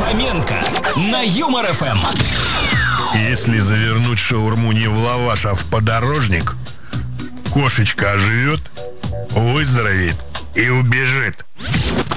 Хоменко на Юмор ФМ. Если завернуть шаурму не в лаваш, а в подорожник, кошечка оживет, выздоровеет и убежит.